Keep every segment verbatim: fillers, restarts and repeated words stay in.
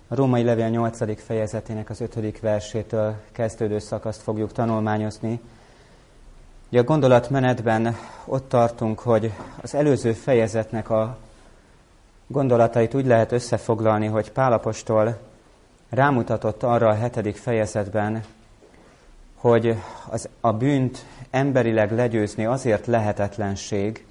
A Római Levél nyolcadik fejezetének az ötödik versétől kezdődő szakaszt fogjuk tanulmányozni. Ugye a gondolatmenetben ott tartunk, hogy az előző fejezetnek a gondolatait úgy lehet összefoglalni, hogy Pál apostol rámutatott arra a hetedik fejezetben, hogy az, a bűnt emberileg legyőzni azért lehetetlenség,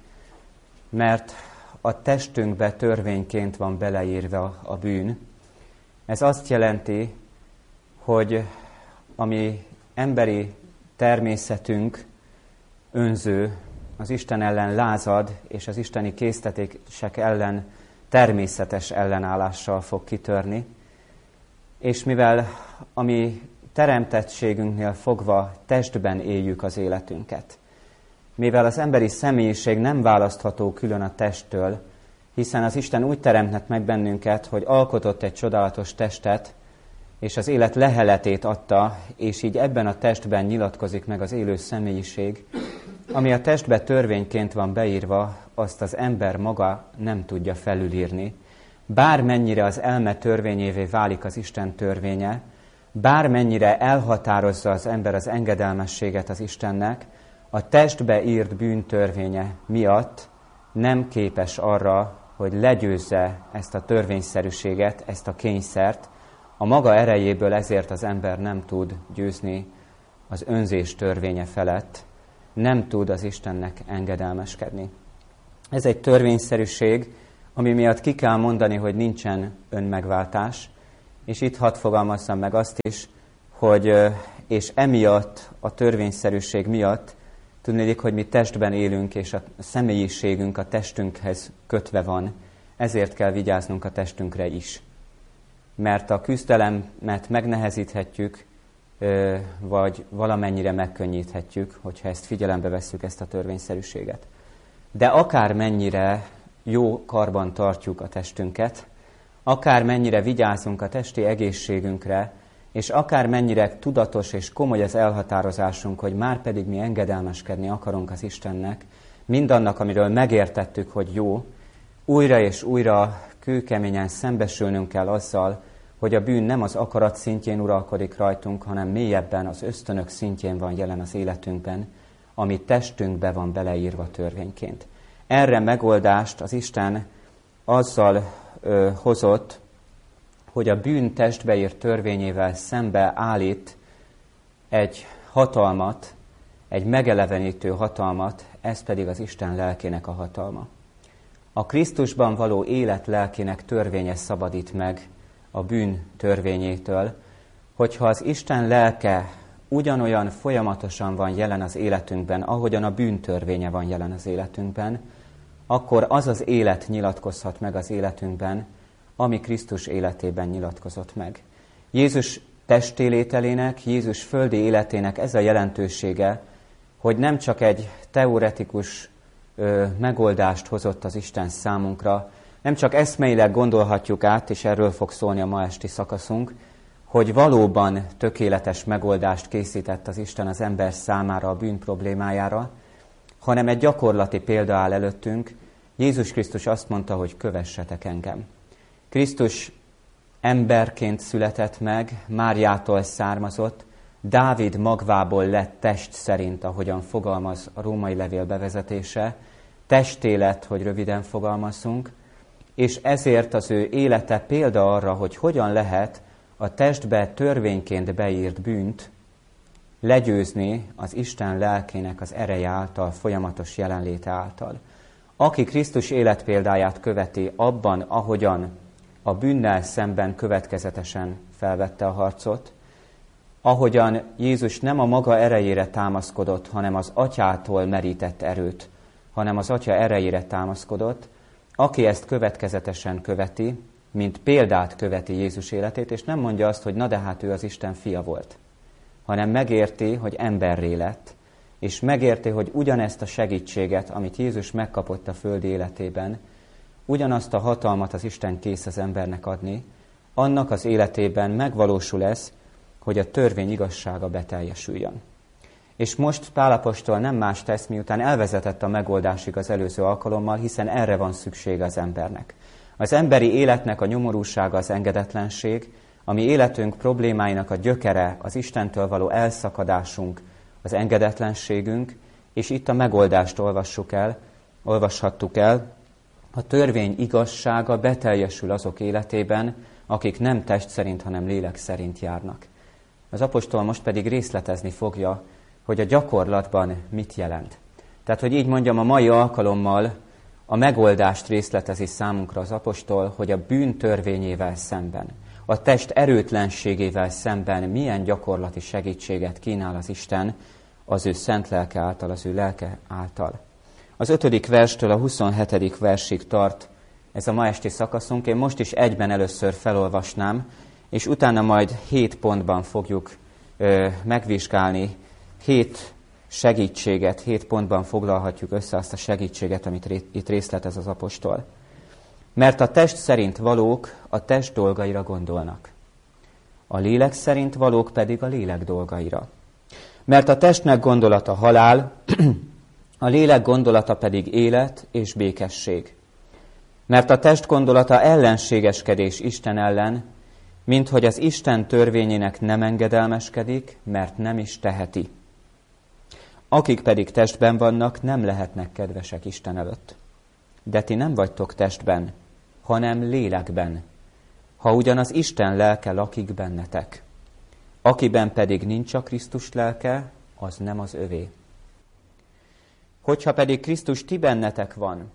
mert a testünkbe törvényként van beleírva a bűn. Ez azt jelenti, hogy ami emberi természetünk önző, az Isten ellen lázad, és az isteni késztetések ellen természetes ellenállással fog kitörni. És mivel a mi teremtettségünknél fogva testben éljük az életünket, mivel az emberi személyiség nem választható külön a testtől, hiszen az Isten úgy teremtett meg bennünket, hogy alkotott egy csodálatos testet, és az élet leheletét adta, és így ebben a testben nyilatkozik meg az élő személyiség, ami a testbe törvényként van beírva, azt az ember maga nem tudja felülírni. Bármennyire az elme törvényévé válik az Isten törvénye, bármennyire elhatározza az ember az engedelmességet az Istennek, a testbe írt bűntörvénye miatt nem képes arra, hogy legyőzze ezt a törvényszerűséget, ezt a kényszert. A maga erejéből ezért az ember nem tud győzni az önzés törvénye felett, nem tud az Istennek engedelmeskedni. Ez egy törvényszerűség, ami miatt ki kell mondani, hogy nincsen önmegváltás, és itt hadd fogalmazzam meg azt is, hogy és emiatt, a törvényszerűség miatt tudnék, hogy mi testben élünk, és a személyiségünk a testünkhez kötve van, ezért kell vigyáznunk a testünkre is. Mert a küzdelemet megnehezíthetjük, vagy valamennyire megkönnyíthetjük, hogyha ezt figyelembe vesszük, ezt a törvényszerűséget. De akármennyire jó karban tartjuk a testünket, akármennyire vigyázunk a testi egészségünkre, és akármennyire tudatos és komoly az elhatározásunk, hogy már pedig mi engedelmeskedni akarunk az Istennek, mindannak, amiről megértettük, hogy jó, újra és újra kőkeményen szembesülnünk kell azzal, hogy a bűn nem az akarat szintjén uralkodik rajtunk, hanem mélyebben az ösztönök szintjén van jelen az életünkben, ami testünkbe van beleírva törvényként. Erre megoldást az Isten azzal ö, hozott, hogy a bűn testbe írt törvényével szembe állít egy hatalmat, egy megelevenítő hatalmat, ez pedig az Isten lelkének a hatalma. A Krisztusban való élet lelkének törvénye szabadít meg a bűn törvényétől, hogyha az Isten lelke ugyanolyan folyamatosan van jelen az életünkben, ahogyan a bűn törvénye van jelen az életünkben, akkor az az élet nyilatkozhat meg az életünkben, ami Krisztus életében nyilatkozott meg. Jézus testélételének, Jézus földi életének ez a jelentősége, hogy nem csak egy teoretikus ö, megoldást hozott az Isten számunkra, nem csak eszmeileg gondolhatjuk át, és erről fog szólni a ma esti szakaszunk, hogy valóban tökéletes megoldást készített az Isten az ember számára a bűn problémájára, hanem egy gyakorlati példa áll előttünk. Jézus Krisztus azt mondta, hogy kövessetek engem. Krisztus emberként született meg, Máriától származott, Dávid magvából lett test szerint, ahogyan fogalmaz a Római Levél bevezetése, testélet, hogy röviden fogalmazzunk, és ezért az ő élete példa arra, hogy hogyan lehet a testbe törvényként beírt bűnt legyőzni az Isten lelkének az ereje által, folyamatos jelenléte által. Aki Krisztus életpéldáját követi abban, ahogyan a bűnnel szemben következetesen felvette a harcot, ahogyan Jézus nem a maga erejére támaszkodott, hanem az Atyától merített erőt, hanem az Atya erejére támaszkodott, aki ezt következetesen követi, mint példát követi Jézus életét, és nem mondja azt, hogy na de hát ő az Isten fia volt, hanem megérti, hogy emberré lett, és megérti, hogy ugyanezt a segítséget, amit Jézus megkapott a földi életében, ugyanazt a hatalmat az Isten kész az embernek adni, annak az életében megvalósul ez, hogy a törvény igazsága beteljesüljön. És most Pál apostol nem más tesz, miután elvezetett a megoldásig az előző alkalommal, hiszen erre van szüksége az embernek. Az emberi életnek a nyomorúsága az engedetlenség, ami életünk problémáinak a gyökere, az Istentől való elszakadásunk, az engedetlenségünk, és itt a megoldást olvassuk el, olvashattuk el. A törvény igazsága beteljesül azok életében, akik nem test szerint, hanem lélek szerint járnak. Az apostol most pedig részletezni fogja, hogy a gyakorlatban mit jelent. Tehát, hogy így mondjam, a mai alkalommal a megoldást részletezi számunkra az apostol, hogy a bűn törvényével szemben, a test erőtlenségével szemben milyen gyakorlati segítséget kínál az Isten az ő szent lelke által, az ő lelke által. Az ötödik verstől a huszonhetedik versig tart ez a ma esti szakaszunk. Én most is egyben először felolvasnám, és utána majd hét pontban fogjuk ö, megvizsgálni, hét segítséget, hét pontban foglalhatjuk össze azt a segítséget, amit ré, itt részletez az apostol. Mert a test szerint valók a test dolgaira gondolnak, a lélek szerint valók pedig a lélek dolgaira. Mert a testnek gondolata halál, a lélek gondolata pedig élet és békesség. Mert a test gondolata ellenségeskedés Isten ellen, minthogy az Isten törvényének nem engedelmeskedik, mert nem is teheti. Akik pedig testben vannak, nem lehetnek kedvesek Isten előtt. De ti nem vagytok testben, hanem lélekben, ha ugyan az Isten lelke lakik bennetek. Akiben pedig nincs a Krisztus lelke, az nem az övé. Hogyha pedig Krisztus ti bennetek van,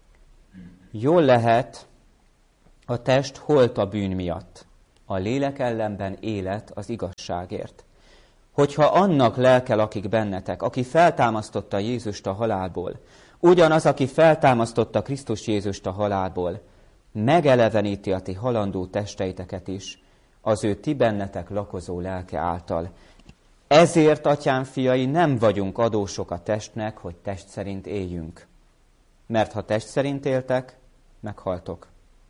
jól lehet, a test holt a bűn miatt, a lélek ellenben élet az igazságért. Hogyha annak lelke lakik bennetek, aki feltámasztotta Jézust a halálból, ugyanaz, aki feltámasztotta Krisztus Jézust a halálból, megeleveníti a ti halandó testeiteket is, az ő ti bennetek lakozó lelke által. Ezért, atyám fiai, nem vagyunk adósok a testnek, hogy test szerint éljünk. Mert ha test szerint éltek, meghaltok.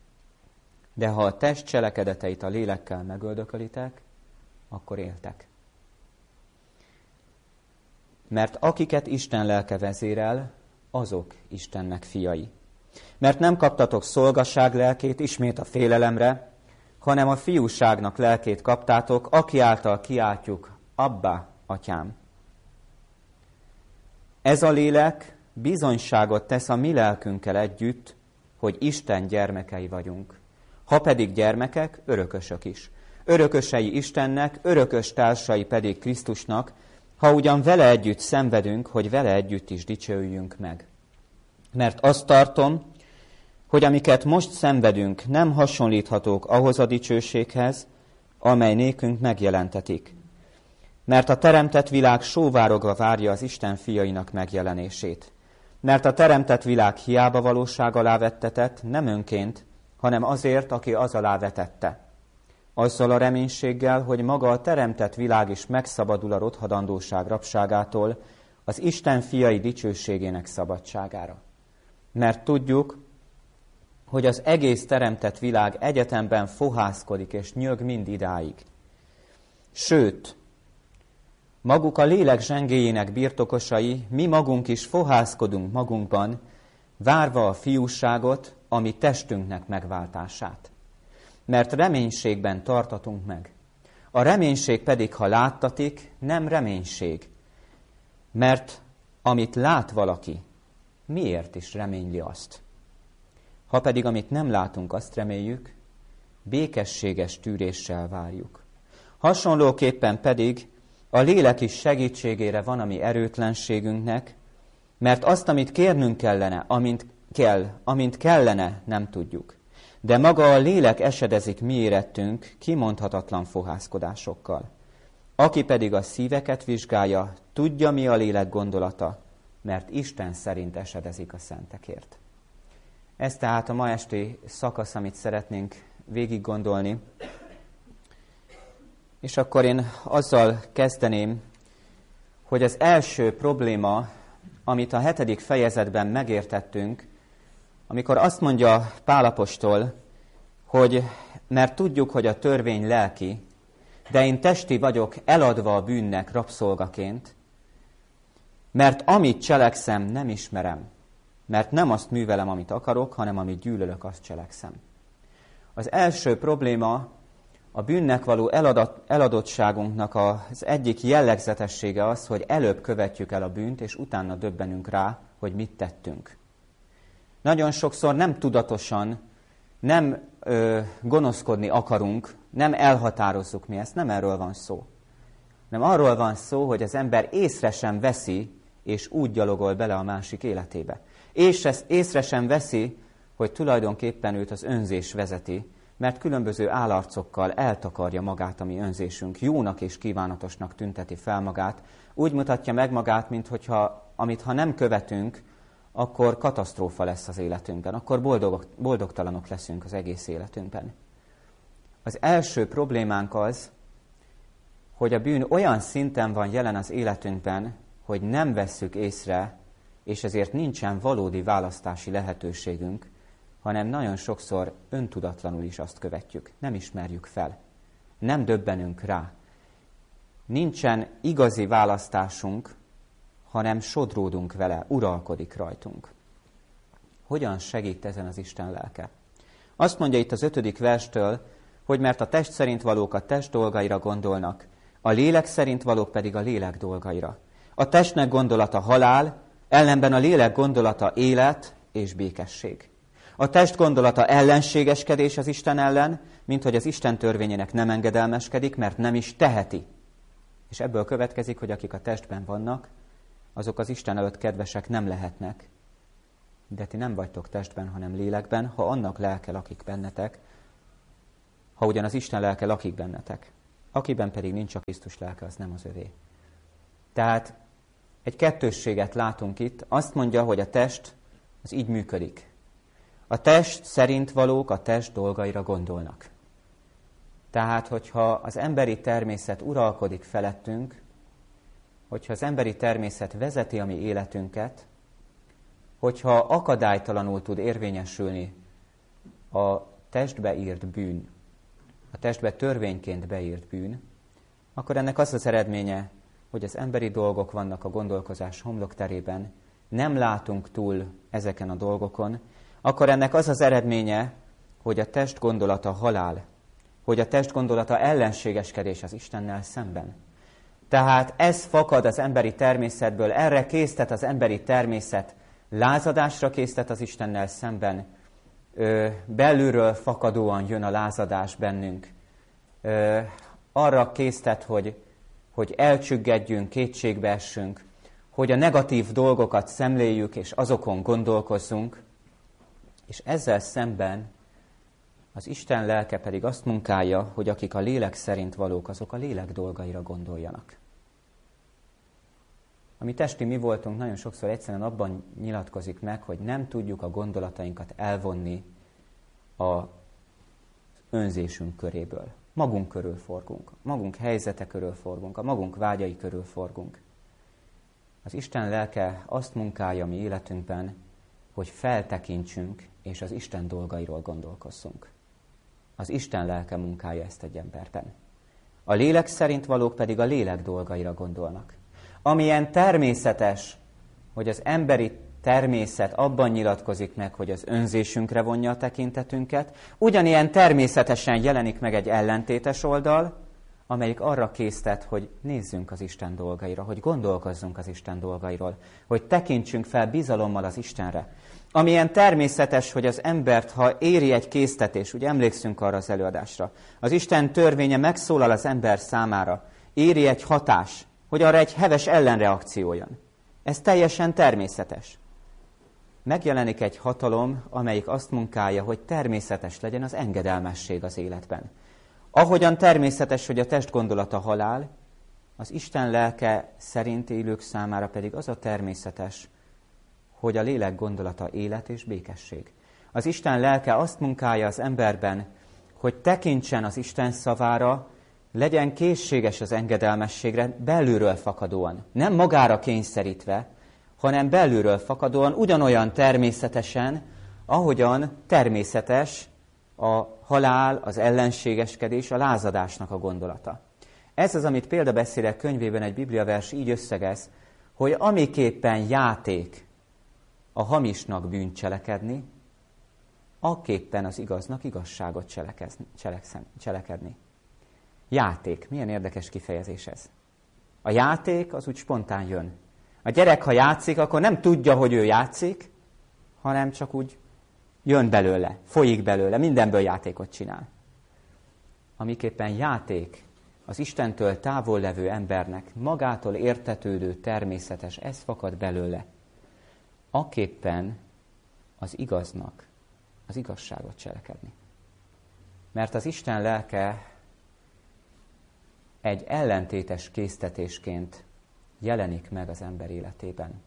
De ha a test cselekedeteit a lélekkel megöldökölitek, akkor éltek. Mert akiket Isten lelke vezérel, azok Istennek fiai. Mert nem kaptatok szolgaság lelkét ismét a félelemre, hanem a fiúságnak lelkét kaptátok, aki által kiáltjuk, Abbá, atyám. Ez a lélek bizonyságot tesz a mi lelkünkkel együtt, hogy Isten gyermekei vagyunk. Ha pedig gyermekek, örökösök is. Örökösei Istennek, örökös társai pedig Krisztusnak, ha ugyan vele együtt szenvedünk, hogy vele együtt is dicsőjünk meg. Mert azt tartom, hogy amiket most szenvedünk, nem hasonlíthatók ahhoz a dicsőséghez, amely nékünk megjelentetik. Mert a teremtett világ sóvárogva várja az Isten fiainak megjelenését. Mert a teremtett világ hiába valóság alá vettetett, nem önként, hanem azért, aki az alá vetette. Azzal a reménységgel, hogy maga a teremtett világ is megszabadul a rothadandóság rabságától, az Isten fiai dicsőségének szabadságára. Mert tudjuk, hogy az egész teremtett világ egyetemben fohászkodik és nyög mind idáig. Sőt, maguk a lélek zsengéjének birtokosai, mi magunk is fohászkodunk magunkban, várva a fiúságot, ami testünknek megváltását. Mert reménységben tartatunk meg. A reménység pedig, ha láttatik, nem reménység. Mert amit lát valaki, miért is reményli azt? Ha pedig amit nem látunk, azt reméljük, békességes tűréssel várjuk. Hasonlóképpen pedig a lélek is segítségére van a mi erőtlenségünknek, mert azt, amit kérnünk kellene, amint kell, amint kellene, nem tudjuk. De maga a lélek esedezik mi érettünk kimondhatatlan fohászkodásokkal. Aki pedig a szíveket vizsgálja, tudja, mi a lélek gondolata, mert Isten szerint esedezik a szentekért. Ez tehát a ma esti szakasz, amit szeretnénk végig gondolni. És akkor én azzal kezdeném, hogy az első probléma, amit a hetedik fejezetben megértettünk, amikor azt mondja Pál apostol, hogy mert tudjuk, hogy a törvény lelki, de én testi vagyok eladva a bűnnek rabszolgaként, mert amit cselekszem, nem ismerem, mert nem azt művelem, amit akarok, hanem amit gyűlölök, azt cselekszem. Az első probléma, a bűnnek való eladott, eladottságunknak az egyik jellegzetessége az, hogy előbb követjük el a bűnt, és utána döbbenünk rá, hogy mit tettünk. Nagyon sokszor nem tudatosan, nem ö, gonoszkodni akarunk, nem elhatározzuk mi ezt, nem erről van szó. Nem arról van szó, hogy az ember észre sem veszi, és úgy gyalogol bele a másik életébe. És ezt észre sem veszi, hogy tulajdonképpen őt az önzés vezeti, mert különböző állarcokkal eltakarja magát a mi önzésünk, jónak és kívánatosnak tünteti fel magát, úgy mutatja meg magát, minthogyha, amit ha nem követünk, akkor katasztrófa lesz az életünkben, akkor boldog, boldogtalanok leszünk az egész életünkben. Az első problémánk az, hogy a bűn olyan szinten van jelen az életünkben, hogy nem vesszük észre, és ezért nincsen valódi választási lehetőségünk, hanem nagyon sokszor öntudatlanul is azt követjük, nem ismerjük fel, nem döbbenünk rá. Nincsen igazi választásunk, hanem sodródunk vele, uralkodik rajtunk. Hogyan segít ezen az Isten lelke? Azt mondja itt az ötödik verstől, hogy mert a test szerint valók a test dolgaira gondolnak, a lélek szerint valók pedig a lélek dolgaira. A testnek gondolata halál, ellenben a lélek gondolata élet és békesség. A test gondolata ellenségeskedés az Isten ellen, mint hogy az Isten törvényének nem engedelmeskedik, mert nem is teheti. És ebből következik, hogy akik a testben vannak, azok az Isten előtt kedvesek nem lehetnek. De ti nem vagytok testben, hanem lélekben, ha annak lelke lakik bennetek, ha ugyan az Isten lelke lakik bennetek. Akiben pedig nincs a Krisztus lelke, az nem az övé. Tehát egy kettősséget látunk itt. Azt mondja, hogy a test az így működik. A test szerint valók a test dolgaira gondolnak. Tehát, hogyha az emberi természet uralkodik felettünk, hogyha az emberi természet vezeti a mi életünket, hogyha akadálytalanul tud érvényesülni a testbe írt bűn, a testbe törvényként beírt bűn, akkor ennek az az eredménye, hogy az emberi dolgok vannak a gondolkozás homlokterében, nem látunk túl ezeken a dolgokon, akkor ennek az az eredménye, hogy a test gondolata halál, hogy a test gondolata ellenségeskedés az Istennel szemben. Tehát ez fakad az emberi természetből, erre késztet az emberi természet, lázadásra késztet az Istennel szemben, ö, belülről fakadóan jön a lázadás bennünk. Ö, arra késztet, hogy, hogy elcsüggedjünk, kétségbe essünk, hogy a negatív dolgokat szemléljük, és azokon gondolkozzunk, és ezzel szemben az Isten lelke pedig azt munkálja, hogy akik a lélek szerint valók, azok a lélek dolgaira gondoljanak. A mi testi mi voltunk nagyon sokszor egyszerűen abban nyilatkozik meg, hogy nem tudjuk a gondolatainkat elvonni az önzésünk köréből. Magunk körül forgunk, magunk helyzete körül forgunk, a magunk vágyai körül forgunk. Az Isten lelke azt munkálja mi életünkben, hogy feltekintsünk, és az Isten dolgairól gondolkozzunk. Az Isten lelke munkálja ezt egy emberben. A lélek szerint valók pedig a lélek dolgaira gondolnak. Amilyen természetes, hogy az emberi természet abban nyilatkozik meg, hogy az önzésünkre vonja a tekintetünket, ugyanilyen természetesen jelenik meg egy ellentétes oldal, amelyik arra késztet, hogy nézzünk az Isten dolgaira, hogy gondolkozzunk az Isten dolgairól, hogy tekintsünk fel bizalommal az Istenre. Amilyen természetes, hogy az embert, ha éri egy késztetés, úgy emlékszünk arra az előadásra, az Isten törvénye megszólal az ember számára, éri egy hatás, hogy arra egy heves ellenreakció jön. Ez teljesen természetes. Megjelenik egy hatalom, amelyik azt munkálja, hogy természetes legyen az engedelmesség az életben. Ahogyan természetes, hogy a test gondolata halál, az Isten lelke szerint élők számára pedig az a természetes, hogy a lélek gondolata élet és békesség. Az Isten lelke azt munkálja az emberben, hogy tekintsen az Isten szavára, legyen készséges az engedelmességre belülről fakadóan. Nem magára kényszerítve, hanem belülről fakadóan, ugyanolyan természetesen, ahogyan természetes a halál, az ellenségeskedés, a lázadásnak a gondolata. Ez az, amit példabeszédek könyvében egy bibliavers így összegez, hogy amiképpen játék a hamisnak bűnt cselekedni, akképpen az igaznak igazságot cselekedni. Játék. Milyen érdekes kifejezés ez. A játék az úgy spontán jön. A gyerek, ha játszik, akkor nem tudja, hogy ő játszik, hanem csak úgy jön belőle, folyik belőle, mindenből játékot csinál. Amiképpen játék az Istentől távol levő embernek magától értetődő, természetes, ez fakad belőle. Akképpen az igaznak az igazságot cselekedni. Mert az Isten lelke egy ellentétes késztetésként jelenik meg az ember életében.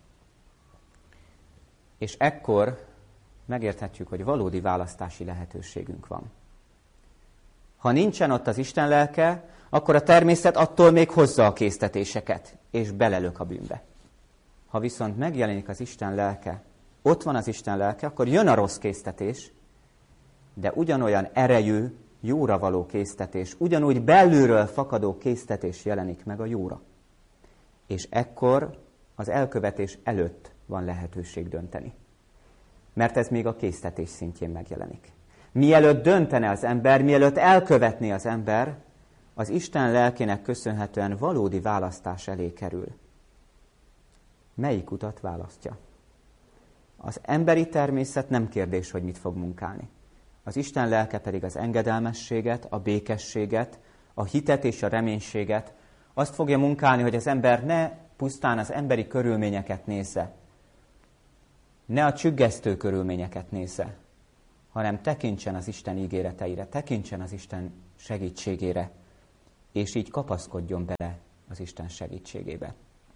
És ekkor megérthetjük, hogy valódi választási lehetőségünk van. Ha nincsen ott az Isten lelke, akkor a természet attól még hozza a késztetéseket, és belelök a bűnbe. Ha viszont megjelenik az Isten lelke, ott van az Isten lelke, akkor jön a rossz késztetés, de ugyanolyan erejű, jóra való késztetés, ugyanúgy belülről fakadó késztetés jelenik meg a jóra. És ekkor az elkövetés előtt van lehetőség dönteni. Mert ez még a késztetés szintjén megjelenik. Mielőtt döntene az ember, mielőtt elkövetné az ember, az Isten lelkének köszönhetően valódi választás elé kerül. Melyik utat választja? Az emberi természet nem kérdés, hogy mit fog munkálni. Az Isten lelke pedig az engedelmességet, a békességet, a hitet és a reménységet, azt fogja munkálni, hogy az ember ne pusztán az emberi körülményeket nézze, ne a csüggesztő körülményeket nézze, hanem tekintsen az Isten ígéreteire, tekintsen az Isten segítségére, és így kapaszkodjon bele az Isten segítségébe.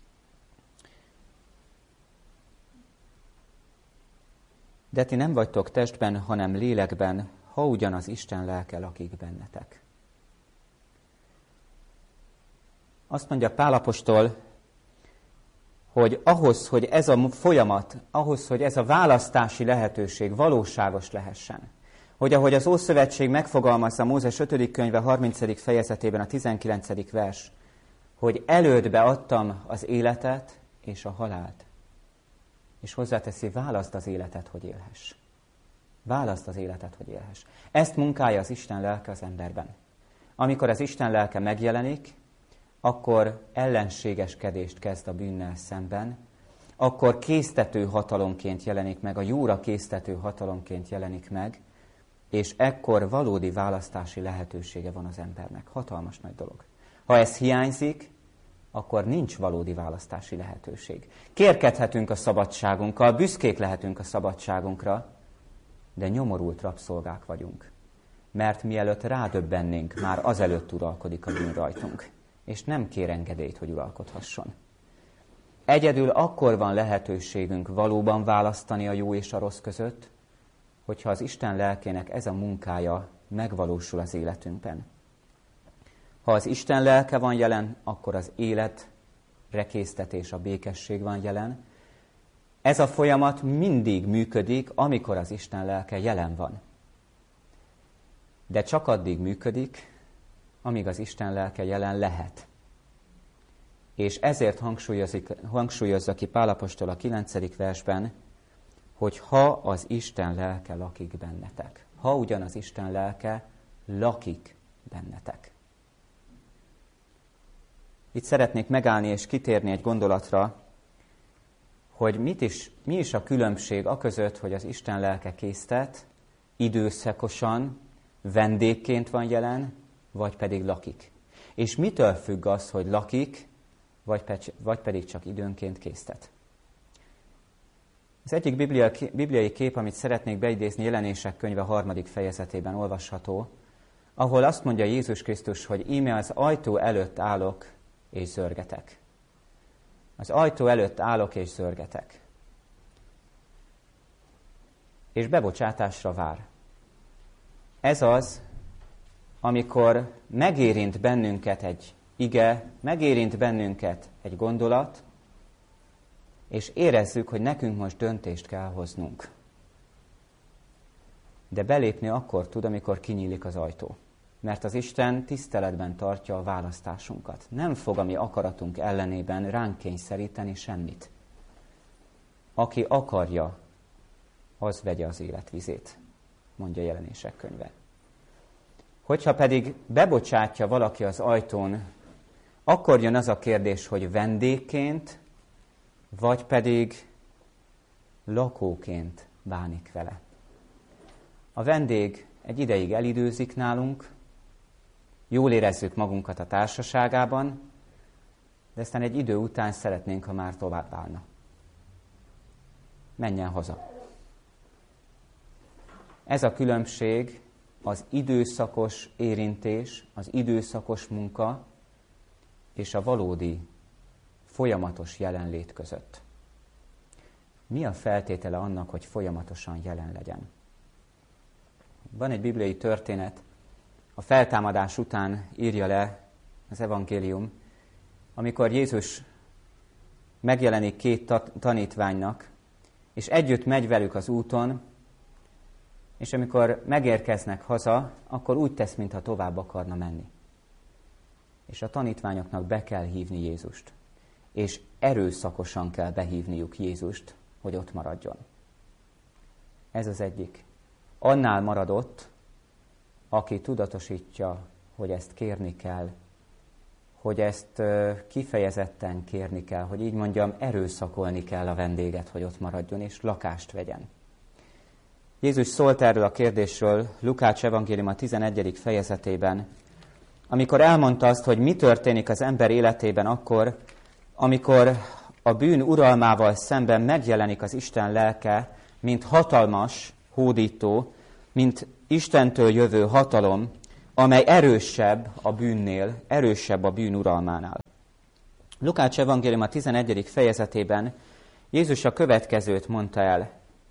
De ti nem vagytok testben, hanem lélekben, ha ugyan az Isten lelke lakik bennetek. Azt mondja Pál apostol, hogy ahhoz, hogy ez a folyamat, ahhoz, hogy ez a választási lehetőség valóságos lehessen, hogy ahogy az Ószövetség megfogalmazza Mózes ötödik könyve harmincadik fejezetében a tizenkilencedik vers, hogy elődbe adtam az életet és a halált. És hozzáteszi, válaszd az életet, hogy élhess. Válaszd az életet, hogy élhess. Ezt munkálja az Isten lelke az emberben. Amikor az Isten lelke megjelenik, akkor ellenségeskedést kezd a bűnnel szemben, akkor késztető hatalomként jelenik meg, a jóra késztető hatalomként jelenik meg, és ekkor valódi választási lehetősége van az embernek. Hatalmas nagy dolog. Ha ez hiányzik, akkor nincs valódi választási lehetőség. Kérkedhetünk a szabadságunkkal, büszkék lehetünk a szabadságunkra, de nyomorult rabszolgák vagyunk. Mert mielőtt rádöbbennénk, már azelőtt uralkodik a bűn rajtunk, és nem kér engedélyt, hogy uralkodhasson. Egyedül akkor van lehetőségünk valóban választani a jó és a rossz között, hogyha az Isten lelkének ez a munkája megvalósul az életünkben. Ha az Isten lelke van jelen, akkor az életre késztetés, a békesség van jelen. Ez a folyamat mindig működik, amikor az Isten lelke jelen van. De csak addig működik, amíg az Isten lelke jelen lehet. És ezért hangsúlyozza ki Pál apostol a kilencedik versben, hogy ha az Isten lelke lakik bennetek. Ha ugyan az Isten lelke lakik bennetek. Itt szeretnék megállni és kitérni egy gondolatra, hogy mit is, mi is a különbség aközött, hogy az Isten lelke késztet, időszakosan, vendégként van jelen, vagy pedig lakik. És mitől függ az, hogy lakik, vagy, pe- vagy pedig csak időnként késztet. Az egyik biblia, bibliai kép, amit szeretnék beidézni, Jelenések könyve harmadik fejezetében olvasható, ahol azt mondja Jézus Krisztus, hogy íme az ajtó előtt állok és zörgetek. Az ajtó előtt állok és zörgetek. És bebocsátásra vár. Ez az, amikor megérint bennünket egy ige, megérint bennünket egy gondolat, és érezzük, hogy nekünk most döntést kell hoznunk. De belépni akkor tud, amikor kinyílik az ajtó. Mert az Isten tiszteletben tartja a választásunkat. Nem fog a mi akaratunk ellenében ránk kényszeríteni semmit. Aki akarja, az vegye az életvizét, mondja Jelenések könyve. Hogyha pedig bebocsátja valaki az ajtón, akkor jön az a kérdés, hogy vendégként, vagy pedig lakóként bánik vele. A vendég egy ideig elidőzik nálunk, jól érezzük magunkat a társaságában, de aztán egy idő után szeretnénk, ha már tovább állna. Menjen haza. Ez a különbség az időszakos érintés, az időszakos munka és a valódi, folyamatos jelenlét között. Mi a feltétele annak, hogy folyamatosan jelen legyen? Van egy bibliai történet, a feltámadás után írja le az evangélium, amikor Jézus megjelenik két tanítványnak, és együtt megy velük az úton, és amikor megérkeznek haza, akkor úgy tesz, mintha tovább akarna menni. És a tanítványoknak be kell hívni Jézust, és erőszakosan kell behívniuk Jézust, hogy ott maradjon. Ez az egyik. Annál maradott, aki tudatosítja, hogy ezt kérni kell, hogy ezt kifejezetten kérni kell, hogy így mondjam, erőszakolni kell a vendéget, hogy ott maradjon és lakást vegyen. Jézus szólt erről a kérdésről Lukács evangélium a tizenegyedik fejezetében, amikor elmondta azt, hogy mi történik az ember életében akkor, amikor a bűn uralmával szemben megjelenik az Isten lelke, mint hatalmas hódító, mint Istentől jövő hatalom, amely erősebb a bűnnél, erősebb a bűn uralmánál. Lukács evangélium a tizenegyedik fejezetében Jézus a következőt mondta el,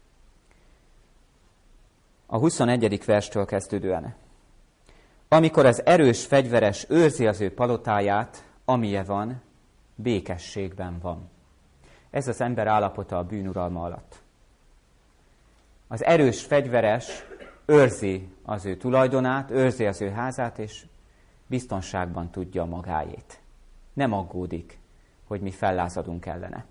a huszonegyedik verstől kezdődően. Amikor az erős fegyveres őrzi az ő palotáját, amilyen van, békességben van. Ez az ember állapota a bűnuralma alatt. Az erős fegyveres őrzi az ő tulajdonát, őrzi az ő házát, és biztonságban tudja magáét. Nem aggódik, hogy mi fellázadunk ellene.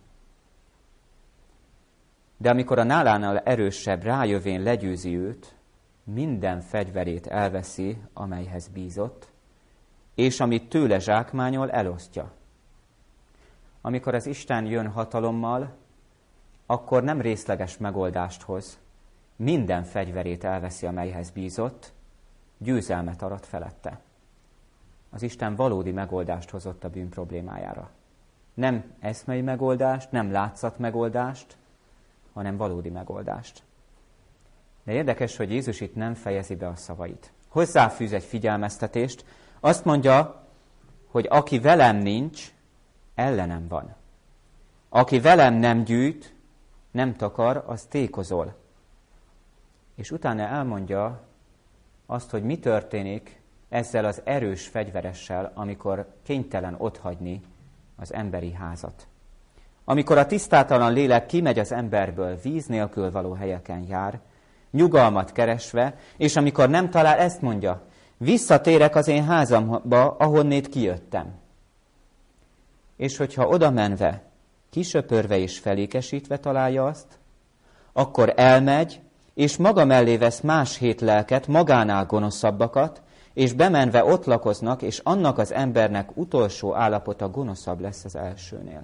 De amikor a nálánál erősebb rájövén legyőzi őt, minden fegyverét elveszi, amelyhez bízott, és amit tőle zsákmányol, elosztja. Amikor az Isten jön hatalommal, akkor nem részleges megoldást hoz, minden fegyverét elveszi, amelyhez bízott, győzelmet arat felette. Az Isten valódi megoldást hozott a bűn problémájára. Nem eszmei megoldást, nem látszat megoldást, hanem valódi megoldást. De érdekes, hogy Jézus itt nem fejezi be a szavait. Hozzáfűz egy figyelmeztetést, azt mondja, hogy aki velem nincs, ellenem van. Aki velem nem gyűjt, nem takar, az tékozol. És utána elmondja azt, hogy mi történik ezzel az erős fegyveressel, amikor kénytelen otthagyni az emberi házat. Amikor a tisztátalan lélek kimegy az emberből, víz nélkül való helyeken jár, nyugalmat keresve, és amikor nem talál, ezt mondja, visszatérek az én házamba, ahonnét kijöttem. És hogyha oda menve, kisöpörve és felékesítve találja azt, akkor elmegy, és maga mellé vesz más hét lelket, magánál gonoszabbakat, és bemenve ott lakoznak, és annak az embernek utolsó állapota gonoszabb lesz az elsőnél.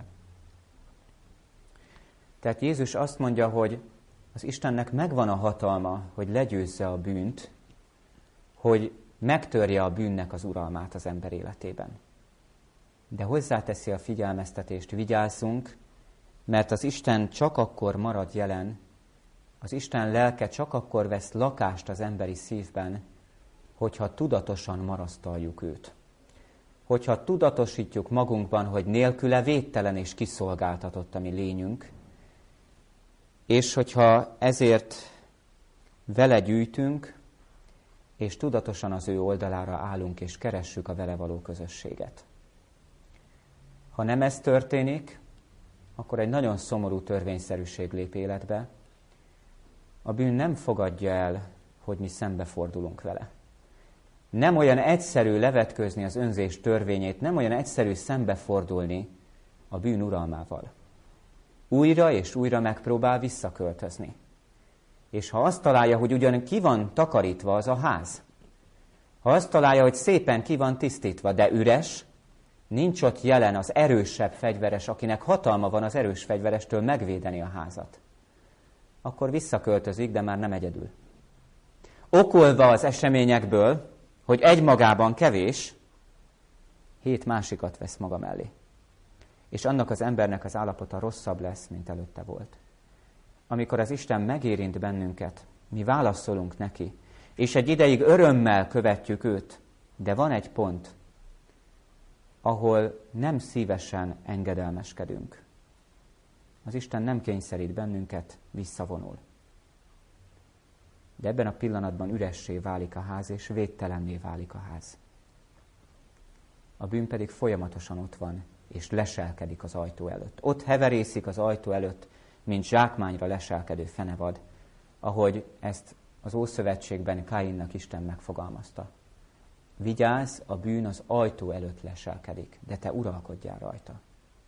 Tehát Jézus azt mondja, hogy az Istennek megvan a hatalma, hogy legyőzze a bűnt, hogy megtörje a bűnnek az uralmát az ember életében. De hozzáteszi a figyelmeztetést, vigyázzunk, mert az Isten csak akkor marad jelen, az Isten lelke csak akkor vesz lakást az emberi szívben, hogyha tudatosan marasztaljuk őt. Hogyha tudatosítjuk magunkban, hogy nélküle védtelen és kiszolgáltatott a mi lényünk, és hogyha ezért vele gyűjtünk, és tudatosan az ő oldalára állunk, és keressük a vele való közösséget. Ha nem ez történik, akkor egy nagyon szomorú törvényszerűség lép életbe. A bűn nem fogadja el, hogy mi szembefordulunk vele. Nem olyan egyszerű levetkőzni az önzés törvényét, nem olyan egyszerű szembefordulni a bűn uralmával. Újra és újra megpróbál visszaköltözni. És ha azt találja, hogy ugyan ki van takarítva az a ház, ha azt találja, hogy szépen ki van tisztítva, de üres, nincs ott jelen az erősebb fegyveres, akinek hatalma van az erős fegyverestől megvédeni a házat, akkor visszaköltözik, de már nem egyedül. Okolva az eseményekből, hogy egymagában kevés, hét másikat vesz maga mellé. És annak az embernek az állapota rosszabb lesz, mint előtte volt. Amikor az Isten megérint bennünket, mi válaszolunk neki, és egy ideig örömmel követjük őt, de van egy pont, ahol nem szívesen engedelmeskedünk. Az Isten nem kényszerít bennünket, visszavonul. De ebben a pillanatban üressé válik a ház, és védtelenné válik a ház. A bűn pedig folyamatosan ott van, és leselkedik az ajtó előtt. Ott heverészik az ajtó előtt, mint zsákmányra leselkedő fenevad, ahogy ezt az Ószövetségben Káinnak Isten megfogalmazta. Vigyázz, a bűn az ajtó előtt leselkedik, de te uralkodjál rajta.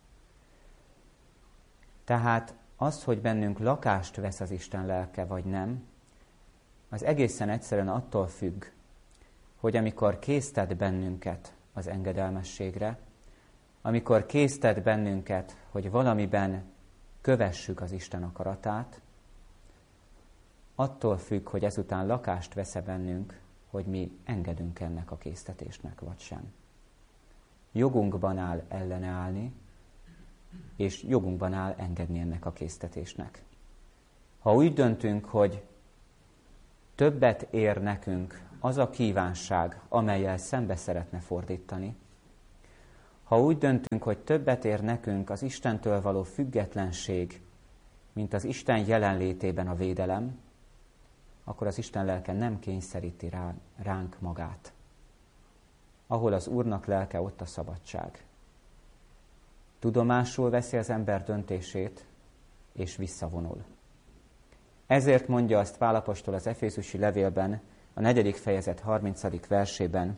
Tehát az, hogy bennünk lakást vesz az Isten lelke, vagy nem, az egészen egyszerűen attól függ, hogy amikor késztet bennünket az engedelmességre, amikor késztet bennünket, hogy valamiben kövessük az Isten akaratát, attól függ, hogy ezután lakást vesz-e bennünk, hogy mi engedünk ennek a késztetésnek, vagy sem. Jogunkban áll ellene állni, és jogunkban áll engedni ennek a késztetésnek. Ha úgy döntünk, hogy többet ér nekünk az a kívánság, amellyel szembe szeretne fordítani, ha úgy döntünk, hogy többet ér nekünk az Istentől való függetlenség, mint az Isten jelenlétében a védelem, akkor az Isten lelke nem kényszeríti rá, ránk magát. Ahol az Úrnak lelke, ott a szabadság. Tudomásul veszi az ember döntését, és visszavonul. Ezért mondja azt Pál apostol az Efézusi levélben, a negyedik fejezet harmincadik versében,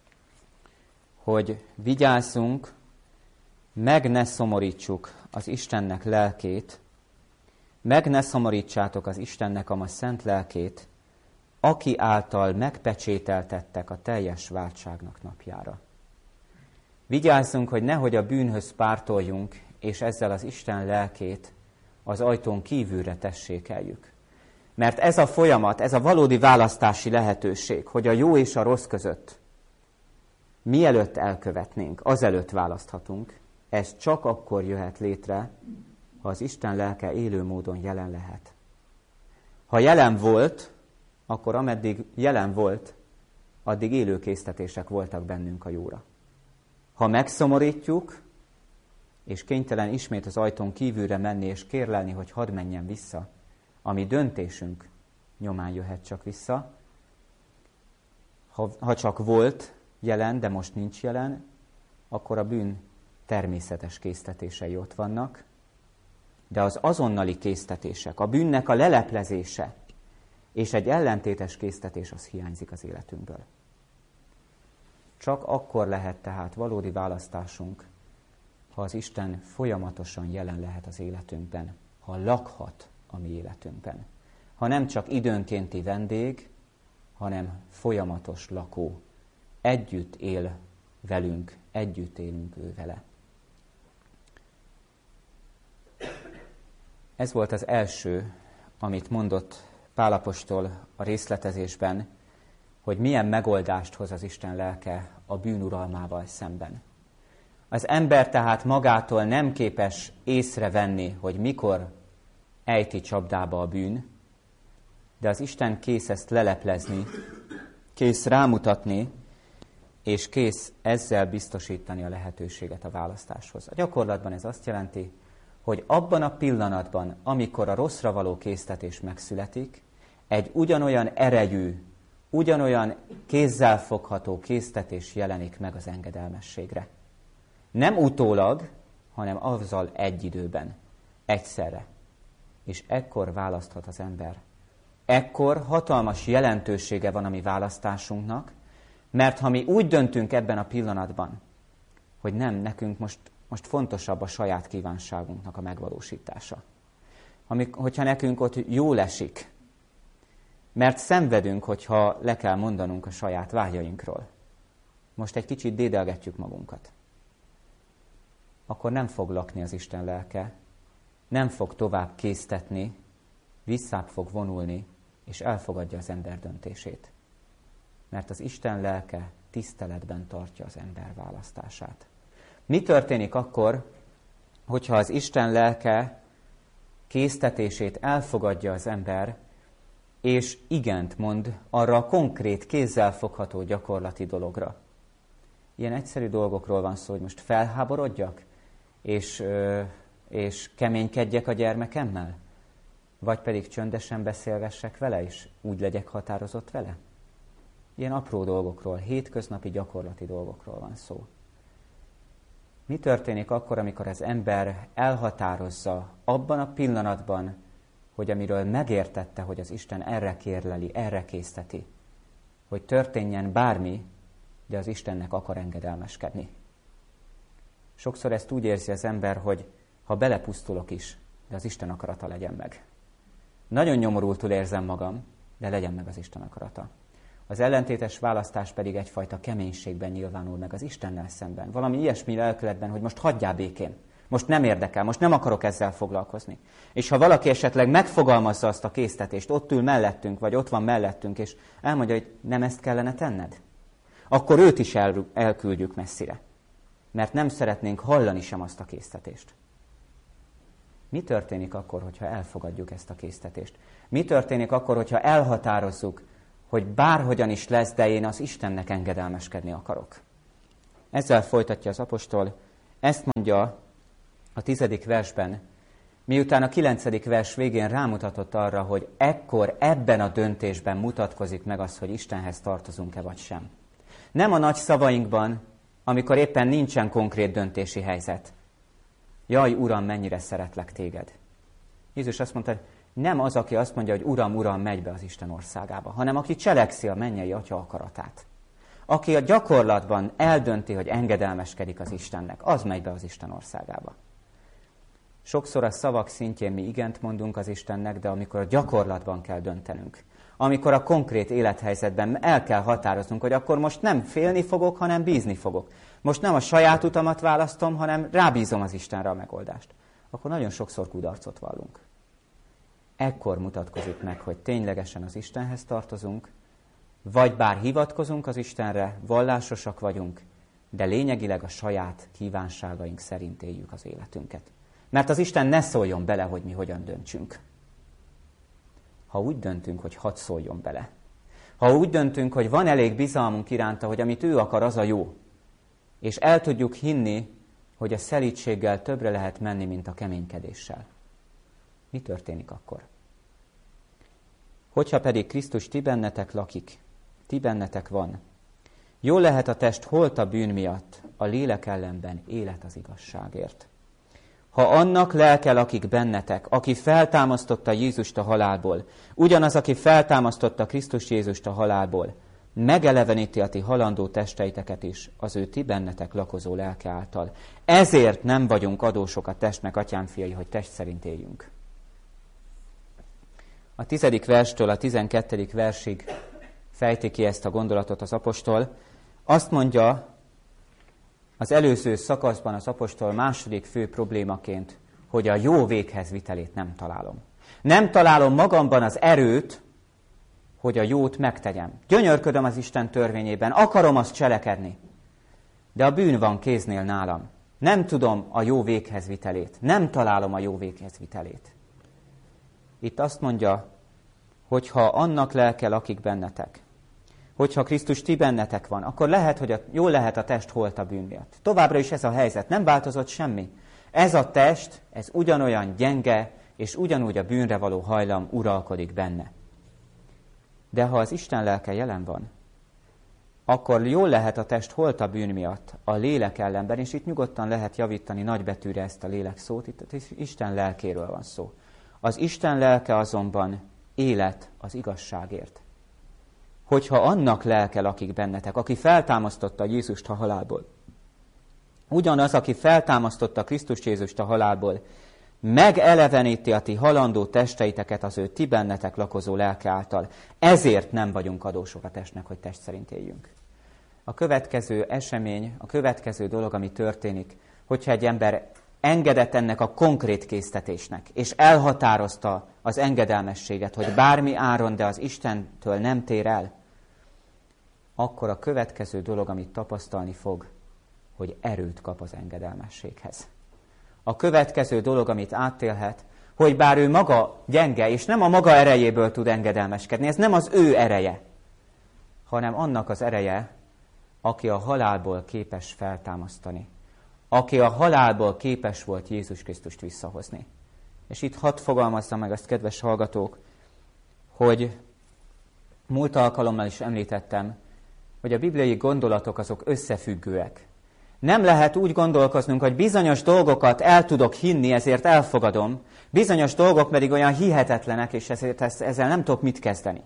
hogy vigyázzunk, meg ne szomorítsuk az Istennek lelkét, meg ne szomorítsátok az Istennek a ma szent lelkét, aki által megpecsételtettek a teljes váltságnak napjára. Vigyázzunk, hogy nehogy a bűnhöz pártoljunk, és ezzel az Isten lelkét az ajtón kívülre tessékeljük. Mert ez a folyamat, ez a valódi választási lehetőség, hogy a jó és a rossz között mielőtt elkövetnénk, azelőtt választhatunk, ez csak akkor jöhet létre, ha az Isten lelke élő módon jelen lehet. Ha jelen volt, akkor ameddig jelen volt, addig élő késztetések voltak bennünk a jóra. Ha megszomorítjuk, és kénytelen ismét az ajtón kívülre menni és kérlelni, hogy hadd menjen vissza, ami döntésünk nyomán jöhet csak vissza, ha, ha csak volt jelen, de most nincs jelen, akkor a bűn természetes késztetései ott vannak, de az azonnali késztetések, a bűnnek a leleplezése és egy ellentétes késztetés az hiányzik az életünkből. Csak akkor lehet tehát valódi választásunk, ha az Isten folyamatosan jelen lehet az életünkben, ha lakhat a mi életünkben. Ha nem csak időnkénti vendég, hanem folyamatos lakó. Együtt él velünk, együtt élünk ő vele. Ez volt az első, amit mondott Pál apostol a részletezésben, hogy milyen megoldást hoz az Isten lelke a bűn uralmával szemben. Az ember tehát magától nem képes észrevenni, hogy mikor ejti csapdába a bűn, de az Isten kész ezt leleplezni, kész rámutatni, és kész ezzel biztosítani a lehetőséget a választáshoz. A gyakorlatban ez azt jelenti, hogy abban a pillanatban, amikor a rosszra való késztetés megszületik, egy ugyanolyan erejű, ugyanolyan kézzelfogható késztetés jelenik meg az engedelmességre. Nem utólag, hanem azzal egy időben, egyszerre. És ekkor választhat az ember. Ekkor hatalmas jelentősége van a mi választásunknak, mert ha mi úgy döntünk ebben a pillanatban, hogy nem, nekünk most, most fontosabb a saját kívánságunknak a megvalósítása. Amik, hogyha nekünk ott jól esik, Mert szenvedünk, hogyha le kell mondanunk a saját vágyainkról. Most egy kicsit dédelgetjük magunkat. Akkor nem fog lakni az Isten lelke, nem fog tovább késztetni, visszább fog vonulni, és elfogadja az ember döntését. Mert az Isten lelke tiszteletben tartja az ember választását. Mi történik akkor, hogyha az Isten lelke késztetését elfogadja az ember, és igent mond arra a konkrét, kézzelfogható gyakorlati dologra? Ilyen egyszerű dolgokról van szó, hogy most felháborodjak, és, és keménykedjek a gyermekemmel? Vagy pedig csöndesen beszélgessek vele, és úgy legyek határozott vele? Ilyen apró dolgokról, hétköznapi gyakorlati dolgokról van szó. Mi történik akkor, amikor az ember elhatározza abban a pillanatban, hogy amiről megértette, hogy az Isten erre kérleli, erre készteti, hogy történjen bármi, de az Istennek akar engedelmeskedni. Sokszor ezt úgy érzi az ember, hogy ha belepusztulok is, de az Isten akarata legyen meg. Nagyon nyomorultul érzem magam, de legyen meg az Isten akarata. Az ellentétes választás pedig egyfajta keménységben nyilvánul meg az Istennel szemben. Valami ilyesmi lelkületben, hogy most hagyjál békén. Most nem érdekel, most nem akarok ezzel foglalkozni. És ha valaki esetleg megfogalmazza azt a késztetést, ott ül mellettünk, vagy ott van mellettünk, és elmondja, hogy nem ezt kellene tenned, akkor őt is el, elküldjük messzire. Mert nem szeretnénk hallani sem azt a késztetést. Mi történik akkor, hogyha elfogadjuk ezt a késztetést? Mi történik akkor, hogyha elhatározzuk, hogy bárhogyan is lesz, de én az Istennek engedelmeskedni akarok? Ezzel folytatja az apostol, ezt mondja a tizedik versben, miután a kilencedik vers végén rámutatott arra, hogy ekkor ebben a döntésben mutatkozik meg az, hogy Istenhez tartozunk-e vagy sem. Nem a nagy szavainkban, amikor éppen nincsen konkrét döntési helyzet. Jaj, Uram, mennyire szeretlek téged. Jézus azt mondta, nem az, aki azt mondja, hogy Uram, Uram, megy be az Isten országába, hanem aki cselekszi a mennyei Atya akaratát. Aki a gyakorlatban eldönti, hogy engedelmeskedik az Istennek, az megy be az Isten országába. Sokszor a szavak szintjén mi igent mondunk az Istennek, de amikor a gyakorlatban kell döntenünk, amikor a konkrét élethelyzetben el kell határoznunk, hogy akkor most nem félni fogok, hanem bízni fogok. Most nem a saját utamat választom, hanem rábízom az Istenre a megoldást. Akkor nagyon sokszor kudarcot vallunk. Ekkor mutatkozik meg, hogy ténylegesen az Istenhez tartozunk, vagy bár hivatkozunk az Istenre, vallásosak vagyunk, de lényegileg a saját kívánságaink szerint éljük az életünket. Mert az Isten ne szóljon bele, hogy mi hogyan döntsünk. Ha úgy döntünk, hogy hadd szóljon bele. Ha úgy döntünk, hogy van elég bizalmunk iránta, hogy amit ő akar, az a jó. És el tudjuk hinni, hogy a szelídséggel többre lehet menni, mint a keménykedéssel. Mi történik akkor? Hogyha pedig Krisztus ti bennetek lakik, ti bennetek van, jól lehet a test holt a bűn miatt, a lélek ellenben élet az igazságért. Ha annak lelke lakik bennetek, aki feltámasztotta Jézust a halálból, ugyanaz, aki feltámasztotta Krisztus Jézust a halálból, megeleveníti a ti halandó testeiteket is az ő ti bennetek lakozó lelke által. Ezért nem vagyunk adósok a testnek, atyám fiai, hogy test szerint éljünk. A tizedik verstől a tizenkettedik versig fejti ki ezt a gondolatot az apostol. Azt mondja, az előző szakaszban az apostol második fő problémaként, hogy a jó véghez vitelét nem találom. Nem találom magamban az erőt, hogy a jót megtegyem. Gyönyörködöm az Isten törvényében, akarom azt cselekedni. De a bűn van kéznél nálam. Nem tudom a jó véghez vitelét. Nem találom a jó véghez vitelét. Itt azt mondja, hogyha annak lelke lakik bennetek, hogyha Krisztus ti bennetek van, akkor lehet, hogy a, jól lehet a test holt a bűn miatt. Továbbra is ez a helyzet, nem változott semmi. Ez a test, ez ugyanolyan gyenge, és ugyanúgy a bűnre való hajlam uralkodik benne. De ha az Isten lelke jelen van, akkor jól lehet a test holt a bűn miatt, a lélek ellenben, és itt nyugodtan lehet javítani nagybetűre ezt a lélek szót, itt az Isten lelkéről van szó. Az Isten lelke azonban élet az igazságért. Hogyha annak lelke lakik bennetek, aki feltámasztotta Jézust a halálból, ugyanaz, aki feltámasztotta Krisztus Jézust a halálból, megeleveníti a ti halandó testeiteket az ő ti bennetek lakozó lelke által. Ezért nem vagyunk adósok a testnek, hogy test szerint éljünk. A következő esemény, a következő dolog, ami történik, hogyha egy ember engedett ennek a konkrét késztetésnek, és elhatározta az engedelmességet, hogy bármi áron, de az Istentől nem tér el, akkor a következő dolog, amit tapasztalni fog, hogy erőt kap az engedelmességhez. A következő dolog, amit átélhet, hogy bár ő maga gyenge, és nem a maga erejéből tud engedelmeskedni, ez nem az ő ereje, hanem annak az ereje, aki a halálból képes feltámasztani. Aki a halálból képes volt Jézus Krisztust visszahozni. És itt hadd fogalmazzam meg azt, kedves hallgatók, hogy múlt alkalommal is említettem, hogy a bibliai gondolatok azok összefüggőek. Nem lehet úgy gondolkoznunk, hogy bizonyos dolgokat el tudok hinni, ezért elfogadom, bizonyos dolgok pedig olyan hihetetlenek, és ezért ezzel nem tudok mit kezdeni.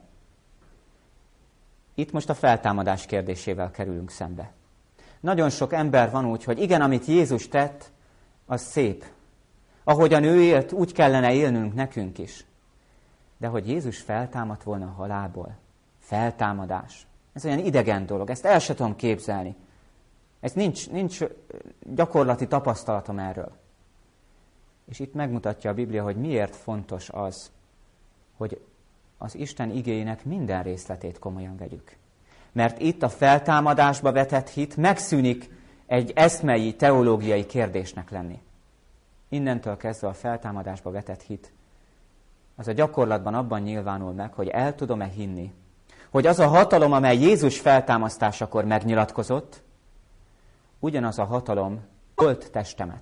Itt most a feltámadás kérdésével kerülünk szembe. Nagyon sok ember van úgy, hogy igen, amit Jézus tett, az szép. Ahogyan ő élt, úgy kellene élnünk nekünk is. De hogy Jézus feltámadt volna a halálból, feltámadás, ez olyan idegen dolog, ezt el sem tudom képzelni. Ez nincs, nincs gyakorlati tapasztalatom erről. És itt megmutatja a Biblia, hogy miért fontos az, hogy az Isten igéjének minden részletét komolyan vegyük. Mert itt a feltámadásba vetett hit megszűnik egy eszmei, teológiai kérdésnek lenni. Innentől kezdve a feltámadásba vetett hit, az a gyakorlatban abban nyilvánul meg, hogy el tudom-e hinni, hogy az a hatalom, amely Jézus feltámasztásakor megnyilatkozott, ugyanaz a hatalom ölt testemet.